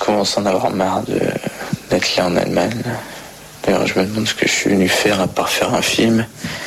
commence à en avoir marre d'être là en Allemagne. D'ailleurs, je me demande ce que je suis venu faire à part faire un film.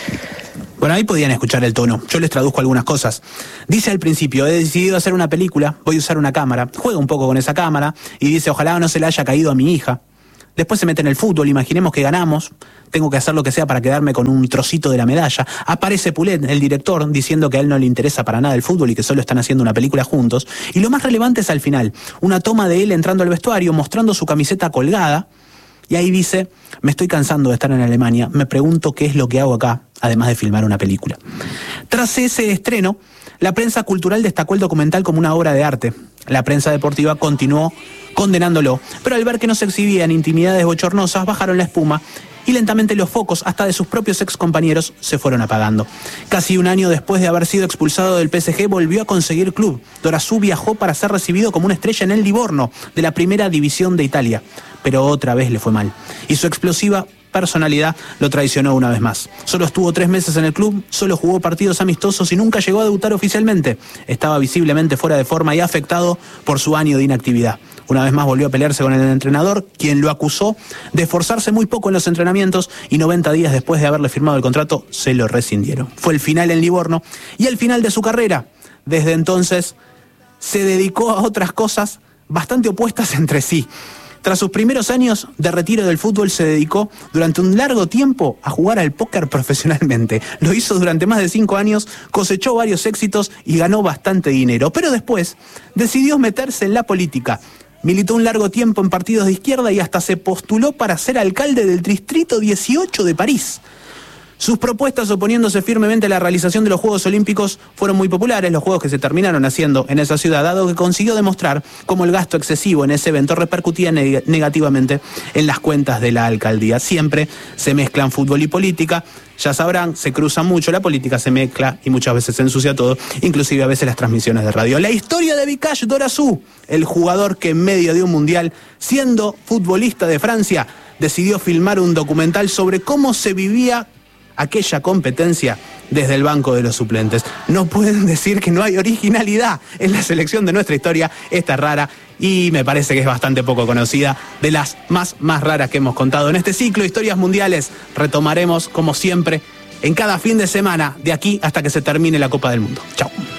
Bueno, ahí podían escuchar el tono. Yo les traduzco algunas cosas. Dice al principio, he decidido hacer una película, voy a usar una cámara. Juega un poco con esa cámara y dice, ojalá no se le haya caído a mi hija. Después se mete en el fútbol, imaginemos que ganamos, tengo que hacer lo que sea para quedarme con un trocito de la medalla. Aparece Poulet, el director, diciendo que a él no le interesa para nada el fútbol y que solo están haciendo una película juntos. Y lo más relevante es al final, una toma de él entrando al vestuario, mostrando su camiseta colgada, y ahí dice, me estoy cansando de estar en Alemania, me pregunto qué es lo que hago acá, además de filmar una película. Tras ese estreno, la prensa cultural destacó el documental como una obra de arte. La prensa deportiva continuó condenándolo, pero al ver que no se exhibía en intimidades bochornosas, bajaron la espuma y lentamente los focos, hasta de sus propios ex compañeros, se fueron apagando. Casi un año después de haber sido expulsado del PSG, volvió a conseguir club. Dorazú viajó para ser recibido como una estrella en el Livorno, de la primera división de Italia, pero otra vez le fue mal. Y su explosiva personalidad lo traicionó una vez más. Solo estuvo 3 meses en el club, solo jugó partidos amistosos y nunca llegó a debutar oficialmente. Estaba visiblemente fuera de forma y afectado por su año de inactividad. Una vez más volvió a pelearse con el entrenador, quien lo acusó de esforzarse muy poco en los entrenamientos y 90 días después de haberle firmado el contrato, se lo rescindieron. Fue el final en Livorno y el final de su carrera. Desde entonces se dedicó a otras cosas bastante opuestas entre sí. Tras sus primeros años de retiro del fútbol, se dedicó durante un largo tiempo a jugar al póker profesionalmente. Lo hizo durante más de 5 años, cosechó varios éxitos y ganó bastante dinero. Pero después decidió meterse en la política. Militó un largo tiempo en partidos de izquierda y hasta se postuló para ser alcalde del Distrito 18 de París. Sus propuestas oponiéndose firmemente a la realización de los Juegos Olímpicos fueron muy populares, los juegos que se terminaron haciendo en esa ciudad, dado que consiguió demostrar cómo el gasto excesivo en ese evento repercutía negativamente en las cuentas de la alcaldía. Siempre se mezclan fútbol y política, ya sabrán, se cruzan mucho, la política se mezcla y muchas veces se ensucia todo, inclusive a veces las transmisiones de radio. La historia de Vikash Dorazú, el jugador que en medio de un mundial, siendo futbolista de Francia, decidió filmar un documental sobre cómo se vivía aquella competencia desde el banco de los suplentes. No pueden decir que no hay originalidad en la selección de nuestra historia. Esta es rara y me parece que es bastante poco conocida, de las más raras que hemos contado en este ciclo Historias Mundiales. Retomaremos, como siempre, en cada fin de semana, de aquí hasta que se termine la Copa del Mundo. Chao.